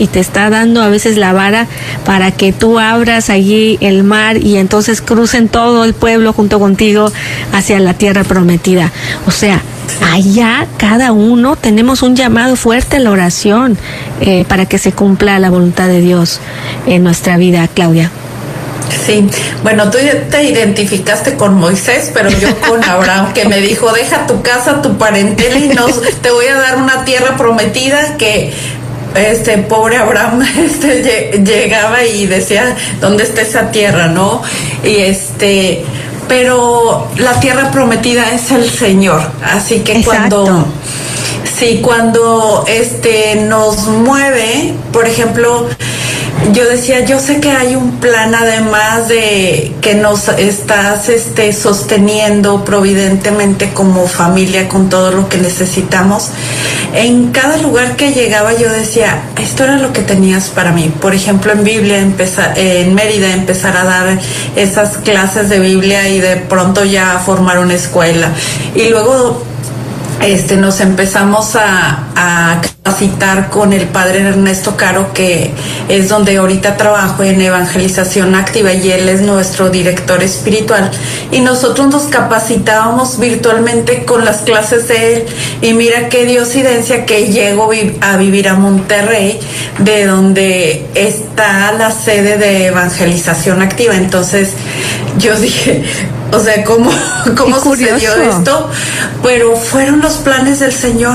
y te está dando a veces la vara para que tú abras allí el mar y entonces crucen todo el pueblo junto contigo hacia la tierra prometida. O sea, allá cada uno tenemos un llamado fuerte a la oración para que se cumpla la voluntad de Dios en nuestra vida, Claudia. Sí, bueno, tú te identificaste con Moisés, pero yo con Abraham, que me dijo, deja tu casa, tu parentela y te voy a dar una tierra prometida. Que pobre Abraham llegaba y decía, ¿dónde está esa tierra, no? Pero la tierra prometida es el Señor, así que Exacto. cuando nos mueve, por ejemplo, yo decía, yo sé que hay un plan además de que nos estás sosteniendo providentemente como familia con todo lo que necesitamos. En cada lugar que llegaba yo decía, esto era lo que tenías para mí. Por ejemplo, en Biblia, en Mérida, empezar a dar esas clases de Biblia y de pronto ya formar una escuela. Y luego nos empezamos a capacitar con el padre Ernesto Caro, que es donde ahorita trabajo en Evangelización Activa, y él es nuestro director espiritual, y nosotros nos capacitábamos virtualmente con las clases de él. Y mira qué diosidencia que llego a vivir a Monterrey, de donde está la sede de Evangelización Activa. Entonces yo dije, o sea, ¿cómo sucedió esto? Pero fueron los planes del Señor.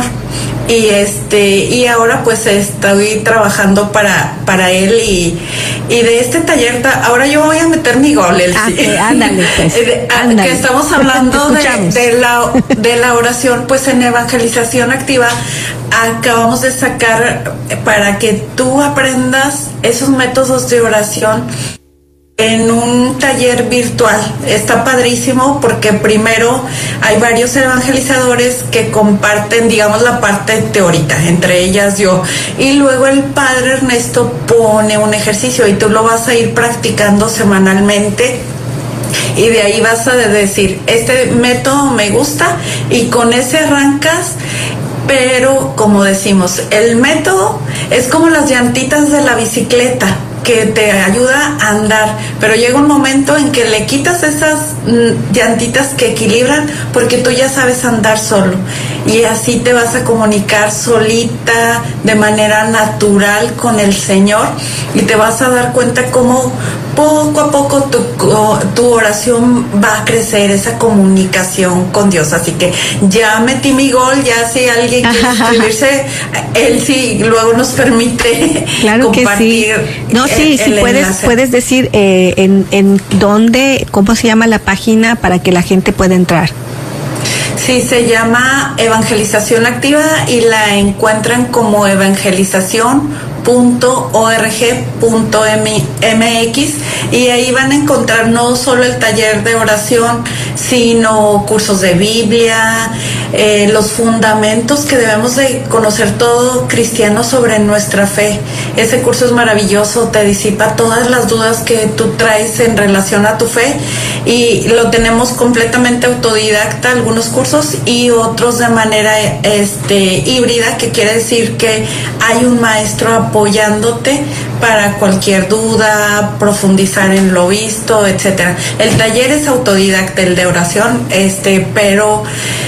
Y ahora pues estoy trabajando para él y de este taller, ahora yo voy a meter mi gol, Elsie. Ándale, pues. Que estamos hablando de la oración, pues en Evangelización Activa acabamos de sacar para que tú aprendas esos métodos de oración en un taller virtual. Está padrísimo porque primero hay varios evangelizadores que comparten, digamos, la parte teórica, entre ellas yo, y luego el padre Ernesto pone un ejercicio y tú lo vas a ir practicando semanalmente. Y de ahí vas a decir, este método me gusta, y con ese arrancas. Pero como decimos, el método es como las llantitas de la bicicleta, que te ayuda a andar, pero llega un momento en que le quitas esas llantitas que equilibran, porque tú ya sabes andar solo, y así te vas a comunicar solita, de manera natural con el Señor, y te vas a dar cuenta cómo poco a poco tu oración va a crecer, esa comunicación con Dios. Así que ya metí mi gol, ya si alguien quiere inscribirse, él sí luego nos permite claro compartir. Que sí. No, sí puedes decir en dónde, cómo se llama la página para que la gente pueda entrar. Sí, se llama Evangelización Activa y la encuentran como evangelización.org.mx, y ahí van a encontrar no solo el taller de oración, sino cursos de Biblia, los fundamentos que debemos de conocer todo cristiano sobre nuestra fe. Ese curso es maravilloso, te disipa todas las dudas que tú traes en relación a tu fe, y lo tenemos completamente autodidacta, algunos cursos, y otros de manera híbrida, que quiere decir que hay un maestro apoyándote para cualquier duda, profundizar en lo visto, etcétera. El taller es autodidacta, el de oración, pero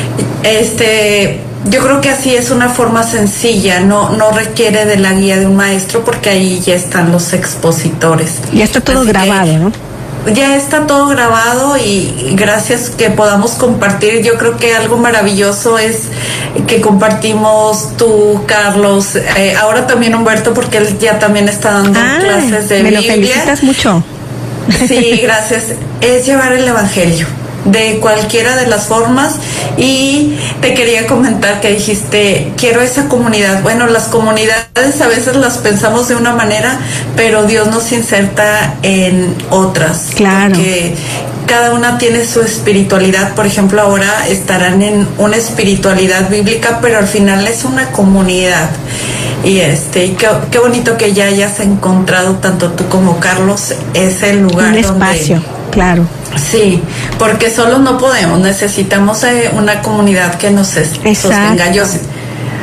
yo creo que así es una forma sencilla, no requiere de la guía de un maestro, porque ahí ya están los expositores. Ya está todo grabado, ¿no? Ya está todo grabado, y gracias que podamos compartir. Yo creo que algo maravilloso es que compartimos tú, Carlos, ahora también Humberto, porque él ya también está dando clases de Biblia. Me lo felicitas mucho. Sí, gracias. Es llevar el Evangelio de cualquiera de las formas. Y te quería comentar que dijiste, quiero esa comunidad. Bueno, las comunidades a veces las pensamos de una manera, pero Dios nos inserta en otras. Claro. Porque cada una tiene su espiritualidad. Por ejemplo, ahora estarán en una espiritualidad bíblica, pero al final es una comunidad. Y qué bonito que ya hayas encontrado, tanto tú como Carlos, ese lugar, un espacio, claro. Sí, porque solos no podemos, necesitamos una comunidad que nos sostenga.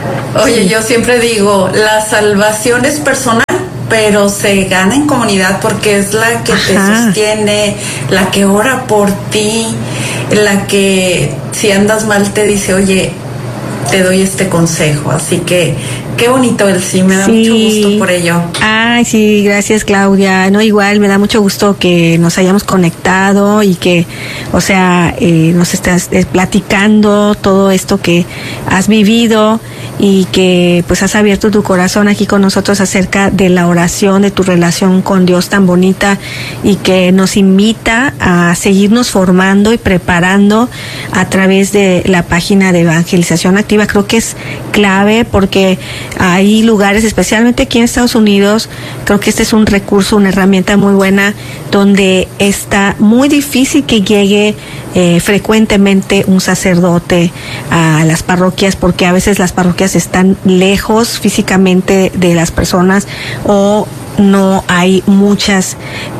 Oye, yo siempre digo, la salvación es personal, pero se gana en comunidad porque es la que te sostiene, la que ora por ti, la que si andas mal te dice, oye, te doy este consejo. Así que qué bonito, Elsie, me da mucho gusto por ello. Ay, sí, gracias, Claudia. No, igual me da mucho gusto que nos hayamos conectado y que, o sea, nos estás platicando todo esto que has vivido y que pues has abierto tu corazón aquí con nosotros acerca de la oración, de tu relación con Dios tan bonita y que nos invita a seguirnos formando y preparando a través de la página de Evangelización Activa. Creo que es clave porque hay lugares, especialmente aquí en Estados Unidos, creo que este es un recurso, una herramienta muy buena, donde está muy difícil que llegue frecuentemente un sacerdote a las parroquias, porque a veces las parroquias están lejos físicamente de las personas o no hay muchos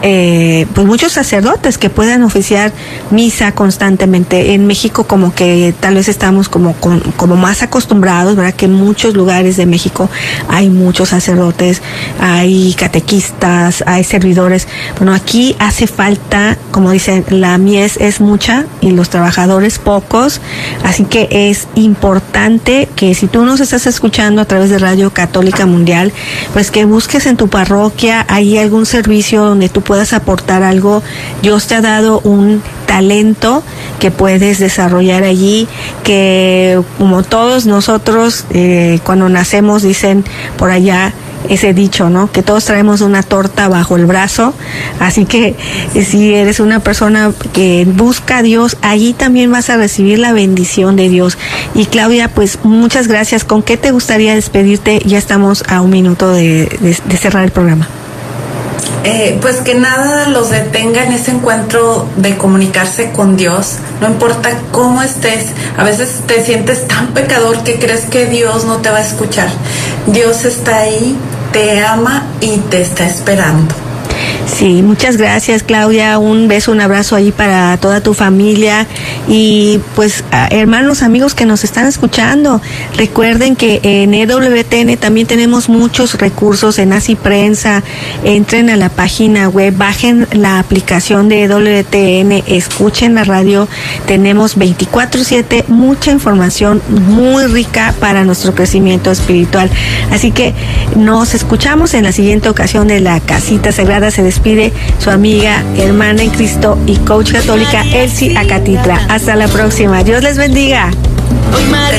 sacerdotes que puedan oficiar misa constantemente. En México como que tal vez estamos como más acostumbrados, ¿verdad? Que en muchos lugares de México hay muchos sacerdotes, hay catequistas, hay servidores. Bueno, aquí hace falta, como dicen, la mies es mucha y los trabajadores pocos, así que es importante que si tú nos estás escuchando a través de Radio Católica Mundial, pues que busques en tu parroquia hay algún servicio donde tú puedas aportar algo. Dios te ha dado un talento que puedes desarrollar allí, que como todos nosotros cuando nacemos, dicen por allá ese dicho, ¿no? Que todos traemos una torta bajo el brazo, así que si eres una persona que busca a Dios, allí también vas a recibir la bendición de Dios. Y Claudia, pues muchas gracias. ¿Con qué te gustaría despedirte? Ya estamos a un minuto de cerrar el programa. Pues que nada los detenga en ese encuentro de comunicarse con Dios, no importa cómo estés. A veces te sientes tan pecador que crees que Dios no te va a escuchar. Dios está ahí, te ama y te está esperando. Sí, muchas gracias, Claudia. Un beso, un abrazo ahí para toda tu familia y pues hermanos, amigos que nos están escuchando, recuerden que en EWTN también tenemos muchos recursos en Así Prensa. Entren a la página web, bajen la aplicación de EWTN, escuchen la radio. Tenemos 24/7 mucha información muy rica para nuestro crecimiento espiritual. Así que nos escuchamos en la siguiente ocasión de La Casita Sagrada. Se despide su amiga, hermana en Cristo y coach católica Elsie Acatitla. Hasta la próxima. Dios les bendiga.